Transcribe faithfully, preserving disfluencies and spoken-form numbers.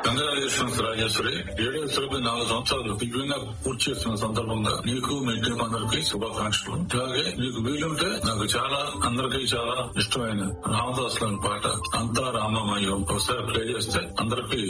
Congratulations Rajeshwari. ఏడవ తరగతి నాలుగు సంవత్సరాలు దివ్యంగా పూర్తి చేస్తున్న సందర్భంగా నీకు మీ టీం అందరికి శుభాకాంక్షలు. అలాగే నీకు వీలుంటే నాకు చాలా అందరికీ చాలా ఇష్టమైన రామదాస్ పాట అంతా రామమయం ఒకసారి ప్లే చేస్తే అందరికి